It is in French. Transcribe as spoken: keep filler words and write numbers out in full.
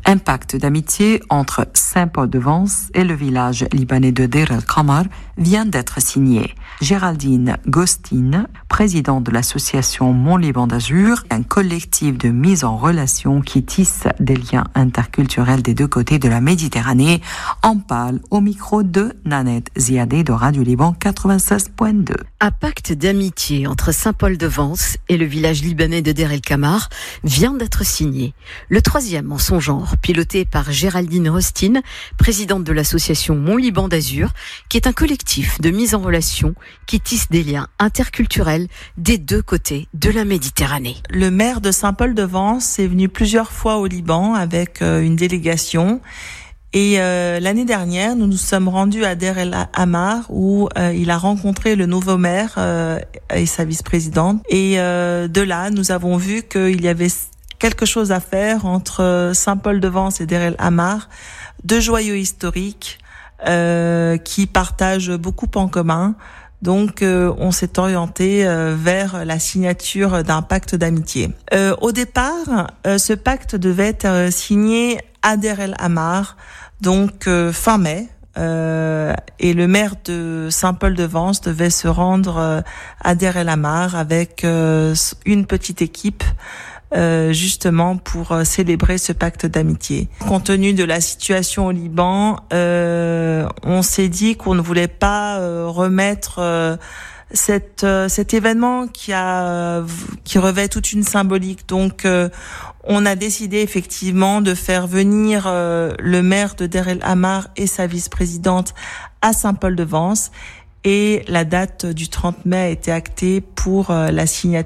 Un pacte d'amitié entre Saint-Paul-de-Vence et le village libanais de Deir el-Qamar vient d'être signé. Géraldine Gostine, présidente de l'association Mont-Liban d'Azur, un collectif de mise en relation qui tisse des liens interculturels des deux côtés de la Méditerranée, en parle au micro de Nanette Ziadé de Radio Liban quatre-vingt-seize point deux. Un pacte d'amitié entre Saint-Paul-de-Vence et le village libanais de Deir el-Qamar vient d'être signé. Le troisième en son genre, piloté par Géraldine Gostine, présidente de l'association Mont-Liban d'Azur, qui est un collectif de mise en relation qui tisse des liens interculturels des deux côtés de la Méditerranée. Le maire de Saint-Paul-de-Vence est venu plusieurs fois au Liban avec euh, une délégation. Et euh, l'année dernière, nous nous sommes rendus à Deir el-Qamar où euh, il a rencontré le nouveau maire euh, et sa vice-présidente. Et euh, de là, nous avons vu qu'il y avait quelque chose à faire entre Saint-Paul-de-Vence et Deir el-Qamar, deux joyaux historiques euh, qui partagent beaucoup en commun. Donc, euh, on s'est orienté euh, vers la signature d'un pacte d'amitié. Euh, au départ, euh, ce pacte devait être euh, signé à Deir el-Qamar, donc euh, fin mai. Euh, et le maire de Saint-Paul-de-Vence devait se rendre euh, à Deir el-Qamar avec euh, une petite équipe. Euh, justement pour euh, célébrer ce pacte d'amitié. Compte tenu de la situation au Liban, euh, on s'est dit qu'on ne voulait pas euh, remettre euh, cette, euh, cet événement qui a qui revêt toute une symbolique. Donc euh, on a décidé effectivement de faire venir euh, le maire de Deir el-Qamar et sa vice-présidente à Saint-Paul-de-Vence. Et la date du trente mai a été actée pour euh, la signature